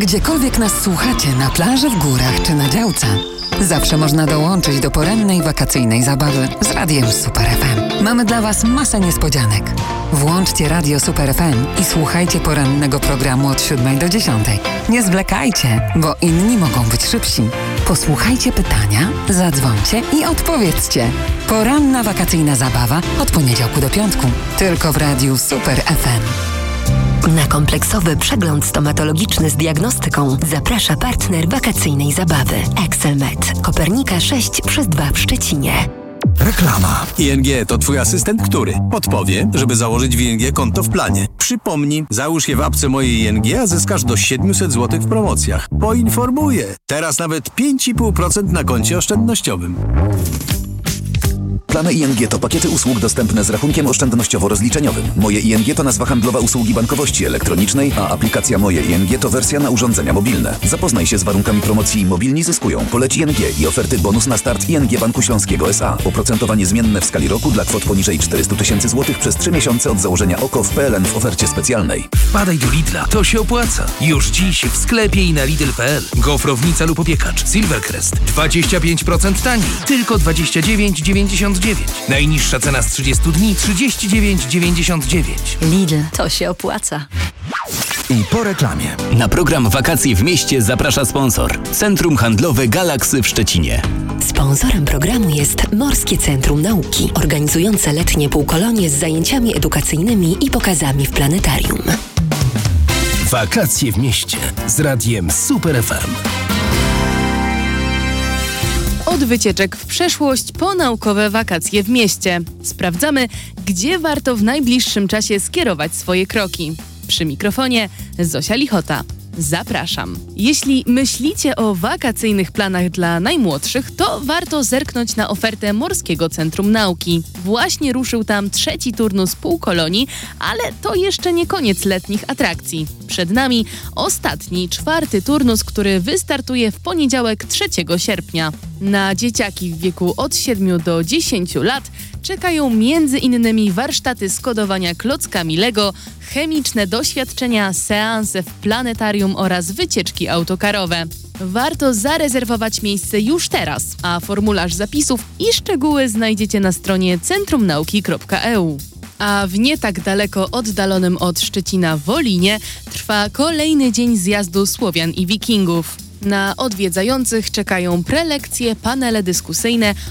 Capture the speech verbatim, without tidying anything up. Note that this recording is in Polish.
Gdziekolwiek nas słuchacie, na plaży, w górach czy na działce, zawsze można dołączyć do porannej wakacyjnej zabawy z Radiem Super F M. Mamy dla Was masę niespodzianek. Włączcie Radio Super F M i słuchajcie porannego programu od siódmej do dziesiątej. Nie zwlekajcie, bo inni mogą być szybsi. Posłuchajcie pytania, zadzwońcie i odpowiedzcie. Poranna wakacyjna zabawa od poniedziałku do piątku. Tylko w Radiu Super F M. Na kompleksowy przegląd stomatologiczny z diagnostyką zaprasza partner wakacyjnej zabawy Excelmed. Kopernika sześć przez dwa w Szczecinie. Reklama. I N G to twój asystent, który podpowie, żeby założyć w I N G konto w planie. Przypomni, załóż je w apce mojej I N G, a zyskasz do siedemset złotych w promocjach. Poinformuję. Teraz nawet pięć i pół procent na koncie oszczędnościowym. Plany I N G to pakiety usług dostępne z rachunkiem oszczędnościowo-rozliczeniowym. Moje I N G to nazwa handlowa usługi bankowości elektronicznej, a aplikacja Moje I N G to wersja na urządzenia mobilne. Zapoznaj się z warunkami promocji i mobilni zyskują. Poleć I N G i oferty bonus na start I N G Banku Śląskiego S A. Oprocentowanie zmienne w skali roku dla kwot poniżej czterysta tysięcy złotych przez trzy miesiące od założenia O K O w P L N w ofercie specjalnej. Wpadaj do Lidla, to się opłaca. Już dziś w sklepie i na lidl kropka p l. Gofrownica lub opiekacz Silvercrest dwadzieścia pięć procent taniej, tylko dwadzieścia dziewięć dziewięćdziesiąt dziewięć. Najniższa cena z trzydziestu dni trzydzieści dziewięć dziewięćdziesiąt dziewięć. Lidl, to się opłaca. I po reklamie. Na program Wakacje w mieście zaprasza sponsor. Centrum Handlowe Galaksy w Szczecinie. Sponsorem programu jest Morskie Centrum Nauki, organizujące letnie półkolonie z zajęciami edukacyjnymi i pokazami w planetarium. Wakacje w mieście z Radiem Super F M. Od wycieczek w przeszłość po naukowe wakacje w mieście. Sprawdzamy, gdzie warto w najbliższym czasie skierować swoje kroki. Przy mikrofonie Zosia Lichota. Zapraszam. Jeśli myślicie o wakacyjnych planach dla najmłodszych, to warto zerknąć na ofertę Morskiego Centrum Nauki. Właśnie ruszył tam trzeci turnus półkolonii, ale to jeszcze nie koniec letnich atrakcji. Przed nami ostatni, czwarty turnus, który wystartuje w poniedziałek trzeciego sierpnia. Na dzieciaki w wieku od siedmiu do dziesięciu lat czekają między innymi warsztaty z kodowania klockami Lego, chemiczne doświadczenia, seanse w planetarium oraz wycieczki autokarowe. Warto zarezerwować miejsce już teraz, a formularz zapisów i szczegóły znajdziecie na stronie centrum nauki kropka e u. A w nie tak daleko oddalonym od Szczecina Wolinie trwa kolejny dzień zjazdu Słowian i Wikingów. Na odwiedzających czekają prelekcje, panele dyskusyjne